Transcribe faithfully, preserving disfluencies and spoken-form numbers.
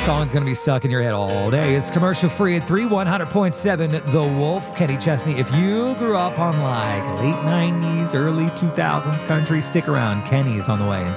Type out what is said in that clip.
song's going to be stuck in your head all day. It's commercial free at three one hundred point seven The Wolf. Kenny Chesney, if you grew up on like late nineties, early two thousands country, stick around. Kenny's on the way in